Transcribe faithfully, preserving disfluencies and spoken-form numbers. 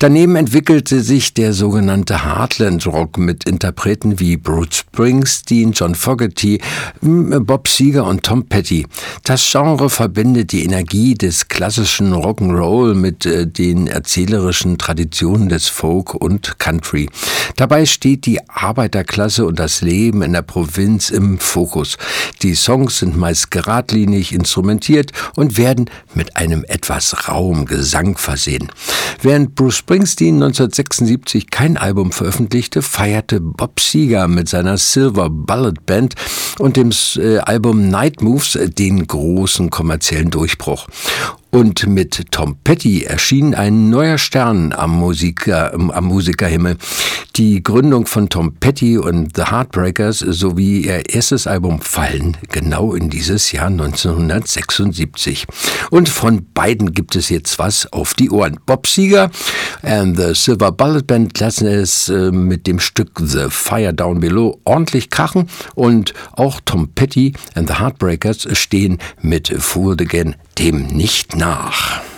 Daneben entwickelte sich der sogenannte Heartland Rock mit Interpreten wie Bruce Springsteen, John Fogerty, Bob Seger und Tom Petty. Das Genre verbindet die Energie des klassischen Rock'n'Roll mit äh, den erzählerischen Traditionen des Folk und Country. Dabei steht die Arbeiterklasse und das Leben in der Provinz im Fokus. Die Songs sind meist geradlinig instrumentiert und werden mit einem etwas rauem Gesang versehen. Während Bruce Springsteen neunzehnhundertsechsundsiebzig kein Album veröffentlichte, feierte Bob Seger mit seiner Silver Bullet Band und dem äh, Album Night Moves den großen kommerziellen Durchbruch. Und mit Tom Petty erschien ein neuer Stern am, Musiker, am Musikerhimmel. Die Gründung von Tom Petty und The Heartbreakers sowie ihr erstes Album fallen genau in dieses Jahr neunzehnhundertsechsundsiebzig. Und von beiden gibt es jetzt was auf die Ohren. Bob Seger and the Silver Bullet Band lassen es äh, mit dem Stück The Fire Down Below ordentlich krachen und auch Tom Petty and the Heartbreakers stehen mit Fooled Again dem nicht nach.